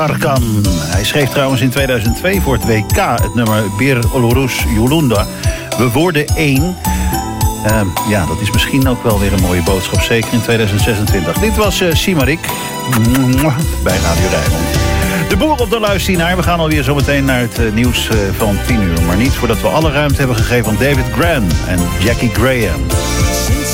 Arkan. Hij schreef trouwens in 2002 voor het WK het nummer Bir Olurus Yolunda. We worden één. Ja, dat is misschien ook wel weer een mooie boodschap, zeker in 2026. Dit was Simarik bij Radio Rijnmond. De boer op de luisteraar. We gaan alweer zo meteen naar het nieuws van 10 uur. Maar niet voordat we alle ruimte hebben gegeven aan David Graham en Jackie Graham.